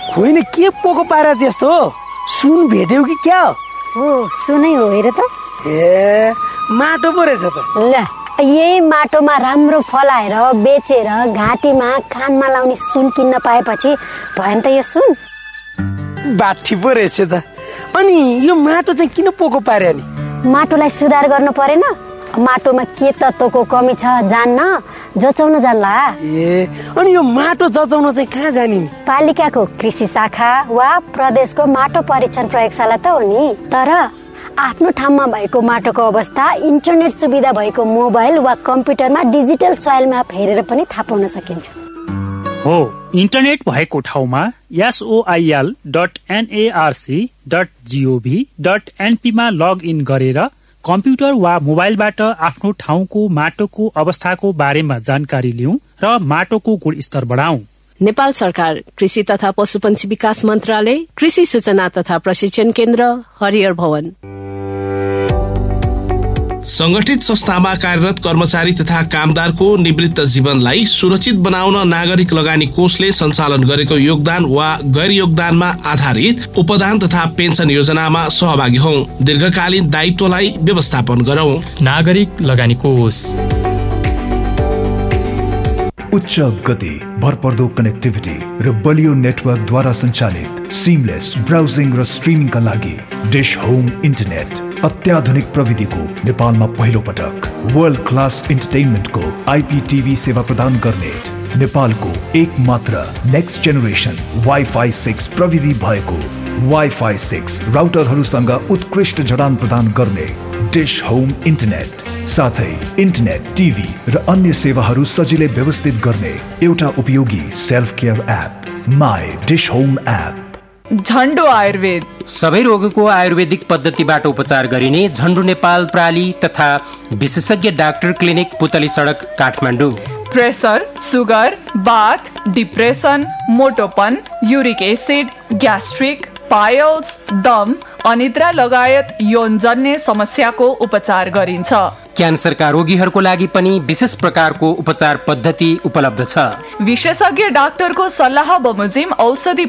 होइन के पोको पारा त्यस्तो सुन भेट्यौ कि क्या हो? सुनै हो हेर त। ए माटो पो रहेछ त। ल यही माटोमा राम्रो फलाएर बेचेर घाँटीमा कानमा लाउने सुन किन्न पाएपछि भयो नि त यो सुन। बाठी पो रहेछ त। अनि यो माटो चाहिँ किन पोको पार्यो नि? माटोलाई सुधार गर्नु परेन? माटोमा के तत्त्वको कमी छ जान्न, जचाउन जान्ला। ए अनि यो माटो जचाउन चाहिँ कहाँ जाने नि? पालिकाको कृषि शाखा वा प्रदेशको माटो परीक्षण प्रयोगशाला त हो नि। तर आफ्नो ठाउँमा भएको माटोको अवस्था इन्टरनेट सुविधा भएको मोबाइल वा कम्प्युटरमा डिजिटल सोइल म्याप हेरेर पनि थाहा पाउन सकिन्छ। हो, इन्टरनेट भएको ठाउँमा soil.narc.gov.np मा लग इन गरेर कम्प्युटर वा मोबाइलबाट आफ्नो ठाउँको माटोको अवस्थाको बारेमा जानकारी लिऊँ र माटोको गुणस्तर बढाऊ। नेपाल सरकार कृषि तथा पशुपन्छी विकास मन्त्रालय, कृषि सूचना तथा प्रशिक्षण केन्द्र, हरिहर भवन। संगठित संस्थामा कार्यरत कर्मचारी तथा कामदारको निवृत्त जीवनलाई सुरक्षित बनाउन नागरिक लगानी कोषले सञ्चालन गरेको योगदान वा गैर योगदानमा आधारित उपदान तथा पेन्सन योजनामा सहभागी हौं। दीर्घकालीन दायित्वलाई व्यवस्थापन गरौं। नागरिक लगानी कोष। उच्च गति, भरपर्दो कनेक्टिभिटी र बलियो नेटवर्कद्वारा सञ्चालित सिमलेस ब्राउजिङ र स्ट्रिमिङका लागि डिश होम इन्टरनेट अत्याधुनिक प्रविधिको नेपालमा पहिलो पटक वर्ल्ड क्लास इन्टरटेनमेन्टको IPTV सेवा प्रदान गर्ने नेपालको एक मात्र नेक्स्ट जेनेरेसन वाइफाई 6 प्रविधि भएको वाइफाई 6 राउटरहरूसँग उत्कृष्ट जडान प्रदान गर्ने डिश होम इन्टरनेट, साथै इन्टरनेट, टिभी र अन्य सेवाहरू सजिलै व्यवस्थित गर्ने एउटा उपयोगी self care app my dish home app. झन्डो Ayurveda, सबै रोगको आयुर्वेदिक पद्धतिबाट उपचार गरिने झन्डो नेपाल प्राली तथा विशेषज्ञ डाक्टर क्लिनिक पुतली सडक काठमाडौँ। प्रेसर, सुगर, बाथ, depression, मोटोपन, uric acid, gastric, piles, दम, अनिद्रा लगायत यौनजन्य समस्याको उपचार गरिन्छ। क्यान्सरका रोगीहरूको लागि पनि विशेष प्रकारको उपचार पद्धति उपलब्ध छ। विशेषज्ञ डाक्टरको सल्लाह बमोजिम औषधि